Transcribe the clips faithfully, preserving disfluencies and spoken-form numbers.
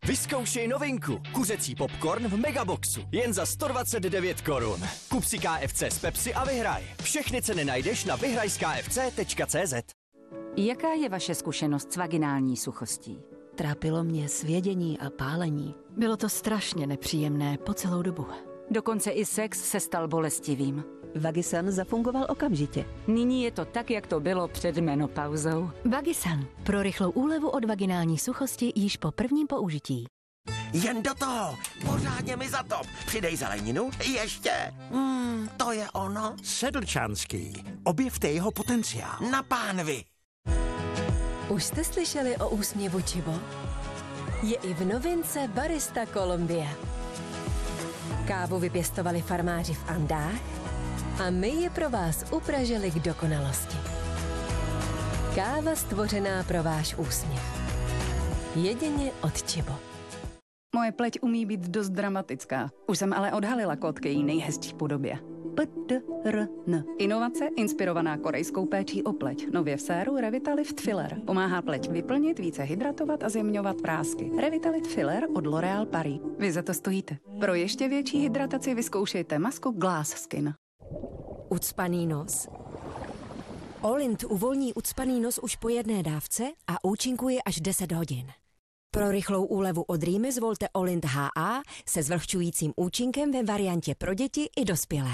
Vyzkoušej novinku. Kuřecí popcorn v Megaboxu. Jen za sto dvacet devět korun. Kup si K F C z Pepsi a vyhraj. Všechny ceny najdeš na vyhraj z k f c tečka c z. Jaká je vaše zkušenost s vaginální suchostí? Trápilo mě svědění a pálení. Bylo to strašně nepříjemné po celou dobu. Dokonce i sex se stal bolestivým. Vagisan zafungoval okamžitě. Nyní je to tak, jak to bylo před menopauzou. Vagisan. Pro rychlou úlevu od vaginální suchosti již po prvním použití. Jen do toho! Pořádně mi zatop! Přidej zeleninu, ještě! Hmm, to je ono. Sedlčanský. Objevte jeho potenciál. Na pánvi! Už jste slyšeli o úsměvu Chibo? Je i v novince Barista Colombia. Kávu vypěstovali farmáři v Andách a my ji pro vás upražili k dokonalosti. Káva stvořená pro váš úsměv. Jedině od Chibo. Moje pleť umí být dost dramatická. Už jsem ale odhalila kód k její nejhezčí podobě. P D R N. Inovace inspirovaná korejskou péčí o pleť. Nově v séru Revitalift Filler. Pomáhá pleť vyplnit, více hydratovat a zjemňovat prásky. Revitalift Filler od L'Oréal Paris. Vy za to stojíte. Pro ještě větší hydrataci vyzkoušejte masku Glass Skin. Ucpaný nos? Olint uvolní ucpaný nos už po jedné dávce a účinkuje až deset hodin. Pro rychlou úlevu od rýmy zvolte Olint H A se zvlhčujícím účinkem ve variantě pro děti i dospělé.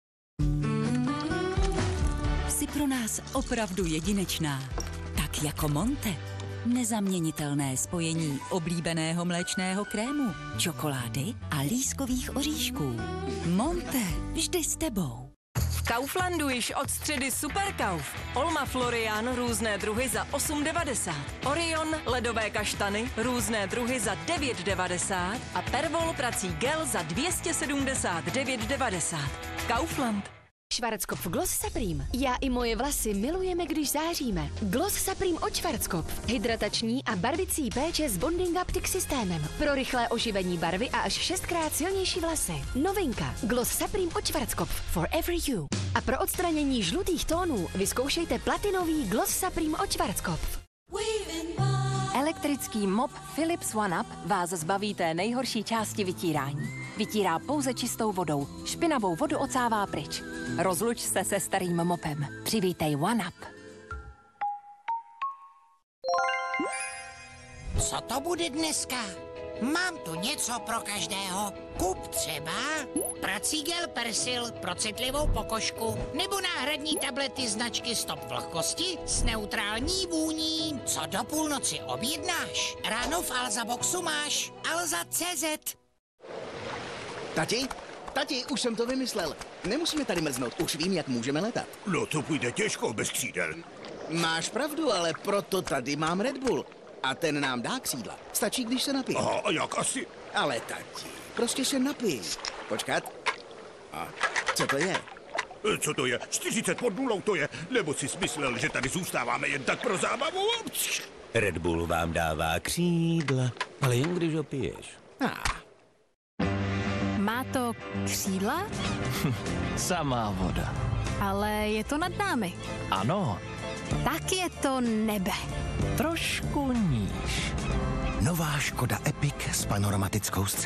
Jsi pro nás opravdu jedinečná. Tak jako Monte. Nezaměnitelné spojení oblíbeného mléčného krému, čokolády a lískových oříšků. Monte, vždy s tebou. V Kauflandu již od středy Superkauf. Olma Florian různé druhy za osm devadesát. Orion ledové kaštany různé druhy za devět devadesát a Pervol prací gel za dvě stě sedmdesát devět devadesát. Kaufland. Schwarzkopf Gloss Supreme. Já i moje vlasy milujeme, když záříme. Gloss Supreme od Schwarzkopf. Hydratační a barvicí péče s Bonding Optic systémem. Pro rychlé oživení barvy a až šestkrát silnější vlasy. Novinka. Gloss Supreme od Schwarzkopf. For every you. A pro odstranění žlutých tónů vyzkoušejte platinový Gloss Supreme od Schwarzkopf. Elektrický mop Philips OneUp vás zbaví té nejhorší části vytírání. Vytírá pouze čistou vodou. Špinavou vodu ocává pryč. Rozluč se se starým mopem. Přivítej OneUp. Co to bude dneska? Mám tu něco pro každého. Kup třeba prací gel Persil pro citlivou pokožku nebo náhradní tablety značky Stop vlhkosti s neutrální vůní. Co do půlnoci objednáš? Ráno v Alza Boxu máš Alza tečka cé zet. Tati? Tati, už jsem to vymyslel. Nemusíme tady mrznout, už vím, jak můžeme letat. No to půjde těžko bez křídel. Máš pravdu, ale proto tady mám Red Bull. A ten nám dá křídla. Stačí, když se napijeme. Aha, a jak asi? Ale tati, prostě se napij. Počkat. A co to je? Co to je? čtyřicet pod nulou to je. Nebo jsi smyslel, že tady zůstáváme jen tak pro zábavu? Red Bull vám dává křídla, ale jen když ho piješ. Ah. Má to křídla? Samá voda. Ale je to nad námi. Ano. Tak je to nebe. Trošku níž. Nová Škoda Epic s panoramatickou střechou.